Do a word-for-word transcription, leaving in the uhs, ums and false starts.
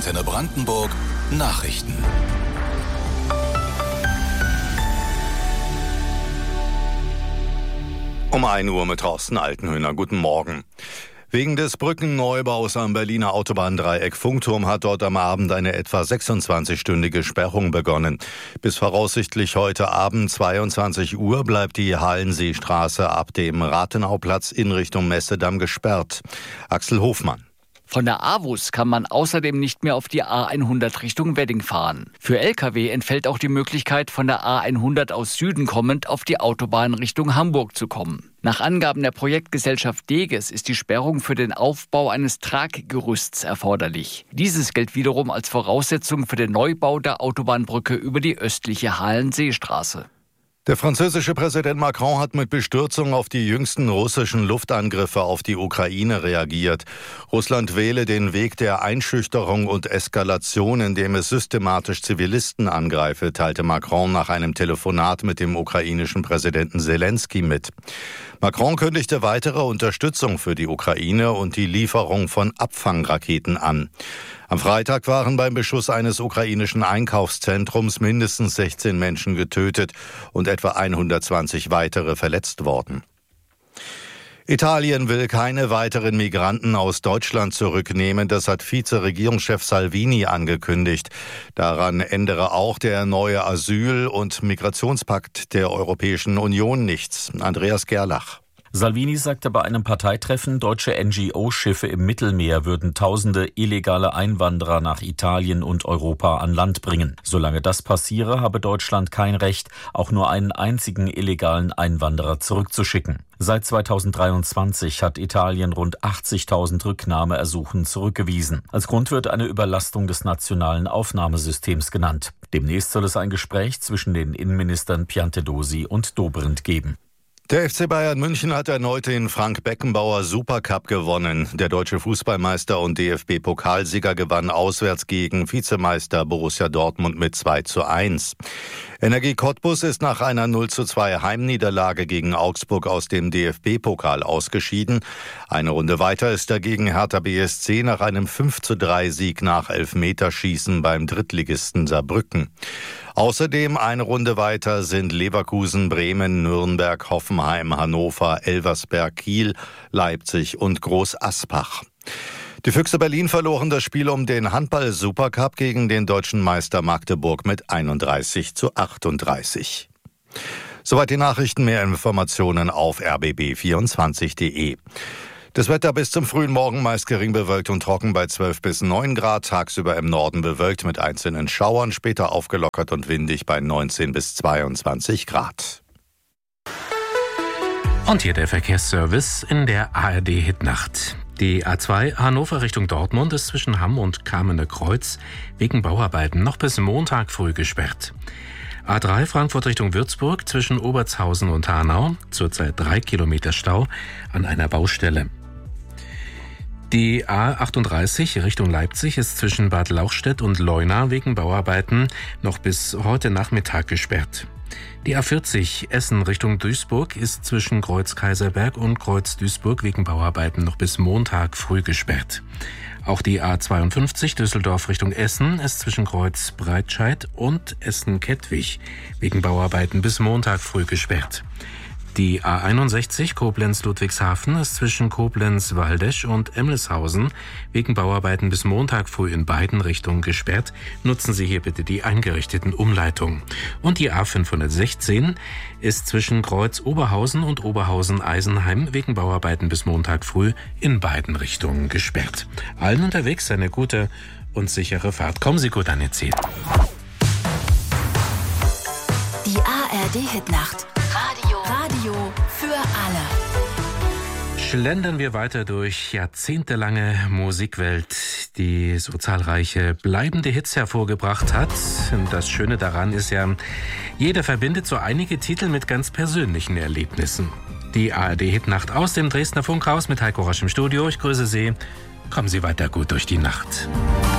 Antenne Brandenburg Nachrichten. Um ein Uhr mit Thorsten Altenhöhner. Guten Morgen. Wegen des Brückenneubaus am Berliner Autobahndreieck Funkturm hat dort am Abend eine etwa sechsundzwanzigstündige Sperrung begonnen. Bis voraussichtlich heute Abend zweiundzwanzig Uhr bleibt die Hallenseestraße ab dem Rathenauplatz in Richtung Messedamm gesperrt. Axel Hofmann. Von der A W U S kann man außerdem nicht mehr auf die A hundert Richtung Wedding fahren. Für L K W entfällt auch die Möglichkeit, von der A hundert aus Süden kommend auf die Autobahn Richtung Hamburg zu kommen. Nach Angaben der Projektgesellschaft Deges ist die Sperrung für den Aufbau eines Traggerüsts erforderlich. Dieses gilt wiederum als Voraussetzung für den Neubau der Autobahnbrücke über die östliche Hallenseestraße. Der französische Präsident Macron hat mit Bestürzung auf die jüngsten russischen Luftangriffe auf die Ukraine reagiert. Russland wähle den Weg der Einschüchterung und Eskalation, indem es systematisch Zivilisten angreife, teilte Macron nach einem Telefonat mit dem ukrainischen Präsidenten Zelensky mit. Macron kündigte weitere Unterstützung für die Ukraine und die Lieferung von Abfangraketen an. Am Freitag waren beim Beschuss eines ukrainischen Einkaufszentrums mindestens sechzehn Menschen getötet und etwa hundertzwanzig weitere verletzt worden. Italien will keine weiteren Migranten aus Deutschland zurücknehmen. Das hat Vizeregierungschef Salvini angekündigt. Daran ändere auch der neue Asyl- und Migrationspakt der Europäischen Union nichts. Andreas Gerlach. Salvini sagte bei einem Parteitreffen, deutsche N G O-Schiffe im Mittelmeer würden tausende illegale Einwanderer nach Italien und Europa an Land bringen. Solange das passiere, habe Deutschland kein Recht, auch nur einen einzigen illegalen Einwanderer zurückzuschicken. Seit zweitausenddreiundzwanzig hat Italien rund achtzigtausend Rücknahmeersuchen zurückgewiesen. Als Grund wird eine Überlastung des nationalen Aufnahmesystems genannt. Demnächst soll es ein Gespräch zwischen den Innenministern Piantedosi und Dobrindt geben. Der F C Bayern München hat erneut den Frank-Beckenbauer Supercup gewonnen. Der deutsche Fußballmeister und D F B-Pokalsieger gewann auswärts gegen Vizemeister Borussia Dortmund mit zwei zu eins. Energie Cottbus ist nach einer null zu zwei Heimniederlage gegen Augsburg aus dem D F B-Pokal ausgeschieden. Eine Runde weiter ist dagegen Hertha B S C nach einem fünf zu drei Sieg nach Elfmeterschießen beim Drittligisten Saarbrücken. Außerdem eine Runde weiter sind Leverkusen, Bremen, Nürnberg, Hoffenheim, Hannover, Elversberg, Kiel, Leipzig und Groß Aspach. Die Füchse Berlin verloren das Spiel um den Handball-Supercup gegen den deutschen Meister Magdeburg mit einunddreißig zu achtunddreißig. Soweit die Nachrichten, mehr Informationen auf r b b vierundzwanzig punkt d e. Das Wetter bis zum frühen Morgen meist gering bewölkt und trocken bei zwölf bis neun Grad. Tagsüber im Norden bewölkt mit einzelnen Schauern, später aufgelockert und windig bei neunzehn bis zweiundzwanzig Grad. Und hier der Verkehrsservice in der A R D-Hitnacht. Die A zwei Hannover Richtung Dortmund ist zwischen Hamm und Kamener-Kreuz wegen Bauarbeiten noch bis Montag früh gesperrt. A drei Frankfurt Richtung Würzburg zwischen Obertshausen und Hanau, zurzeit drei Kilometer Stau an einer Baustelle. Die A achtunddreißig Richtung Leipzig ist zwischen Bad Lauchstädt und Leuna wegen Bauarbeiten noch bis heute Nachmittag gesperrt. Die A vierzig Essen Richtung Duisburg ist zwischen Kreuz Kaiserberg und Kreuz Duisburg wegen Bauarbeiten noch bis Montag früh gesperrt. Auch die A zweiundfünfzig Düsseldorf Richtung Essen ist zwischen Kreuz Breitscheid und Essen-Kettwig wegen Bauarbeiten bis Montag früh gesperrt. Die A einundsechzig Koblenz-Ludwigshafen ist zwischen Koblenz-Waldesch und Emmelshausen wegen Bauarbeiten bis Montag früh in beiden Richtungen gesperrt. Nutzen Sie hier bitte die eingerichteten Umleitungen. Und die A fünfhundertsechzehn ist zwischen Kreuz Oberhausen und Oberhausen-Eisenheim wegen Bauarbeiten bis Montag früh in beiden Richtungen gesperrt. Allen unterwegs eine gute und sichere Fahrt. Kommen Sie gut an Ihr Ziel. Die A R D-Hitnacht. Radio. Radio für alle. Schlendern wir weiter durch jahrzehntelange Musikwelt, die so zahlreiche bleibende Hits hervorgebracht hat. Und das Schöne daran ist ja, jeder verbindet so einige Titel mit ganz persönlichen Erlebnissen. Die A R D-Hitnacht aus dem Dresdner Funkhaus mit Heiko Rosch im Studio. Ich grüße Sie. Kommen Sie weiter gut durch die Nacht.